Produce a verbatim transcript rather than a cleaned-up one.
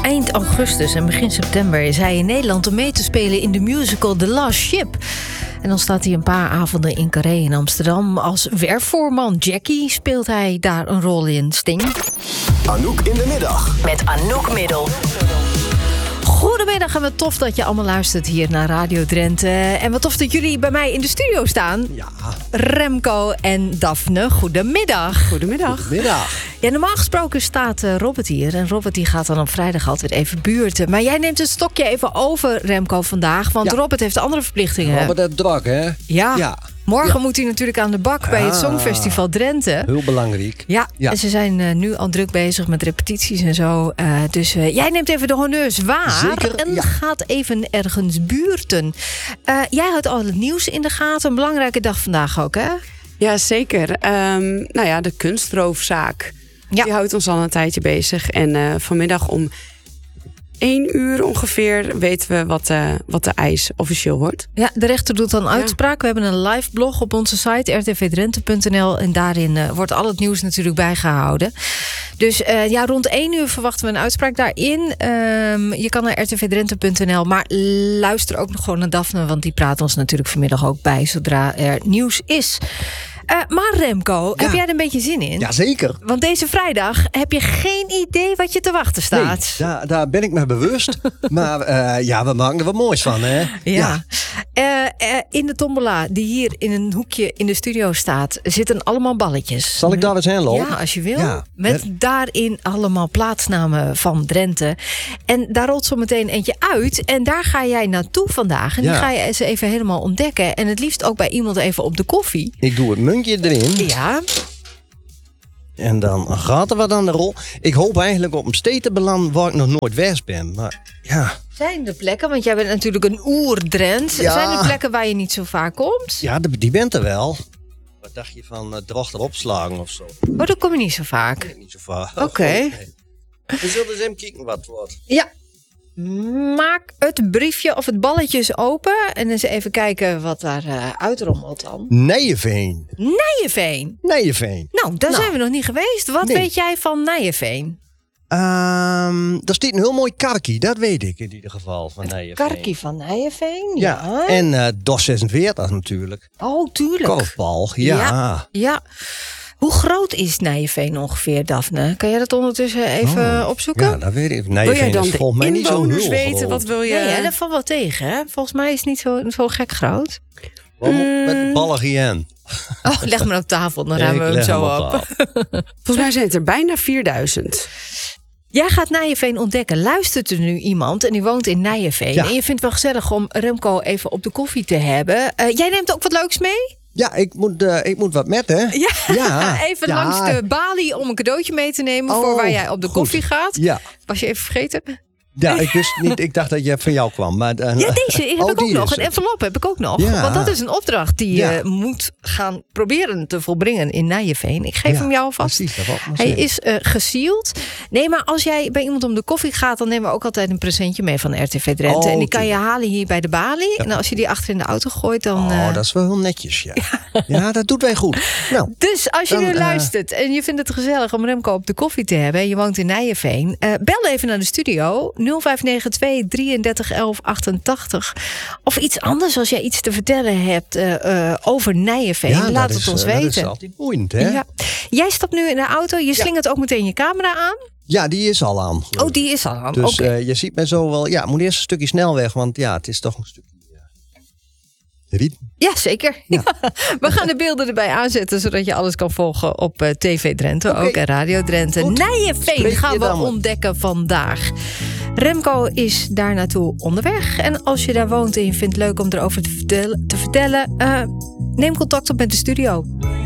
Eind augustus en begin september is hij in Nederland om mee te spelen in de musical The Last Ship. En dan staat hij een paar avonden in Carré in Amsterdam. Als werfvoorman Jackie speelt hij daar een rol in. Sting. Anouk in de middag. Met Anouk Middel. Goedemiddag en wat tof dat je allemaal luistert hier naar Radio Drenthe. En wat tof dat jullie bij mij in de studio staan. Ja. Remco en Daphne, goedemiddag. Goedemiddag. Middag. Ja, normaal gesproken staat uh, Robert hier. En Robert die gaat dan op vrijdag altijd even buurten. Maar jij neemt het stokje even over, Remco, vandaag. Want Ja. Robert heeft andere verplichtingen. Robert het druk, hè? Ja. Ja. Morgen Ja. moet hij natuurlijk aan de bak bij het Ah. Songfestival Drenthe. Heel belangrijk. Ja, Ja. en ze zijn uh, nu al druk bezig met repetities en zo. Uh, dus uh, jij neemt even de honneurs waar. Zeker, en ja. gaat even ergens buurten. Uh, jij houdt al het nieuws in de gaten. Een belangrijke dag vandaag ook, hè? Ja, zeker. Um, nou ja, de kunstroofzaak. Ja. Die houdt ons al een tijdje bezig. En uh, vanmiddag om één uur ongeveer weten we wat, uh, wat de eis officieel wordt. Ja, de rechter doet dan uitspraak. We hebben een live blog op onze site r t v drenthe punt n l. En daarin uh, wordt al het nieuws natuurlijk bijgehouden. Dus uh, ja, rond één uur verwachten we een uitspraak daarin. Um, je kan naar r t v drenthe punt n l. Maar luister ook nog gewoon naar Daphne. Want die praat ons natuurlijk vanmiddag ook bij zodra er nieuws is. Uh, maar Remco, Ja. heb jij er een beetje zin in? Jazeker. Want deze vrijdag heb je geen idee wat je te wachten Nee, staat. daar, daar ben ik me bewust. maar uh, ja, we maken er wat moois van, hè? Ja. Uh, uh, in de tombola die hier in een hoekje in de studio staat, zitten allemaal balletjes. Zal ik daar eens heen lopen? Ja, als je wil. Ja. Met Het- daarin allemaal plaatsnamen van Drenthe. En daar rolt zo meteen eentje uit. En daar ga jij naartoe vandaag. En Ja. die ga je eens even helemaal ontdekken. En het liefst ook bij iemand even op de koffie. Ik doe het muntje erin. Ja. En dan gaat er wat aan de rol. Ik hoop eigenlijk op een stedenbeland waar ik nog nooit geweest ben. Maar ja, Zijn er plekken, want jij bent natuurlijk een oer-Drent. Ja. Zijn er plekken waar je niet zo vaak komt? ja die die bent er wel. Wat dacht je van uh, drochter opslagen of zo? Oh, dat kom je niet zo vaak. Niet zo vaak. Oké. Nee. We zullen eens even kijken wat het wordt. Ja. Maak het briefje of het balletje eens open. En eens even kijken wat daar uh, uitrommelt dan. Nijenveen. Nijenveen. Nijenveen. Nou, daar Nou. zijn we nog niet geweest. Wat Nee. weet jij van Nijenveen? Ehm daar staat een heel mooi karkie, dat weet ik in ieder geval van Nijenveen. Karkie van Nijenveen? Ja, Ja. en uh, DOS zesenveertig natuurlijk. Oh, tuurlijk. Korfbal, ja. Ja. Ja. Hoe groot is Nijenveen ongeveer, Daphne? Kan jij dat ondertussen even Oh, opzoeken? Ja, dat weet ik. Wil Nijenveen jij dan is de volgens mij niet zo heel inwoners weten? groot. Wat wil je? Nee, hè, dat valt wel tegen. Hè? Volgens mij is het niet zo, zo gek groot. Waarom met balligien? Oh, leg maar op tafel, dan Ik ruimen we hem leg zo hem op. tafel. Volgens mij zijn het er bijna vierduizend. Jij gaat Nijenveen ontdekken. Luistert er nu iemand en die woont in Nijenveen. Ja. En je vindt het wel gezellig om Remco even op de koffie te hebben. Uh, jij neemt ook wat leuks mee? Ja, ik moet, uh, ik moet wat met, hè? Ja, Ja, even ja. langs de balie om een cadeautje mee te nemen voor Oh, waar jij op de goed. koffie gaat. Ja. Was je even vergeten? Ja, ik wist niet. Ik dacht dat je van jou kwam. Maar, uh, Ja, deze heb oh, ik ook die nog. is Een het. envelop heb ik ook nog. Ja. Want dat is een opdracht die je Ja. moet gaan proberen te volbrengen in Nijenveen. Ik geef Ja, hem jou alvast. precies, dat wou ik maar Hij zeggen. is uh, gesealed. Nee, maar als jij bij iemand om de koffie gaat, dan nemen we ook altijd een presentje mee van R T V Drenthe. Oh, en die kan je tuurlijk. halen hier bij de balie. En als je die achter in de auto gooit, dan... Oh, uh, dat is wel heel netjes, ja. Ja, dat doet wij goed. Nou, Dus als je Dan, nu uh, luistert en je vindt het gezellig om Remco op de koffie te hebben en je woont in Nijenveen, uh, bel even naar de studio nul vijf negen twee drieëndertig elf achtentachtig. Of iets anders als jij iets te vertellen hebt uh, uh, over Nijenveen. ja, Laat dat het is, ons uh, Dat is weten. altijd boeiend, hè? Ja. Jij stapt nu in de auto, je slingert ook meteen je camera aan. Ja, die is al aan. geloof Oh, ik. die is al aan. Dus Oké. uh, je ziet mij zo wel... Ja, moet eerst een stukje snel weg, want ja, het is toch een stukje... Uh, riet. Ja, zeker. Ja. We gaan de beelden erbij aanzetten, zodat je alles kan volgen op uh, T V Drenthe, Oké. ook en Radio Drenthe. Goed. Nijenveen Spreek gaan je we dan maar. ontdekken vandaag. Remco is daar naartoe onderweg. En als je daar woont en je vindt het leuk om erover te vertellen, te vertellen uh, neem contact op met de studio.